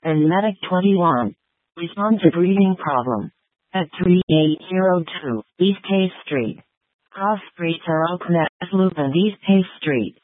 and Medic 21. Respond to breathing problem. At 3802 East Hayes Street. Cross Streets are open at Loop and East Hayes Street.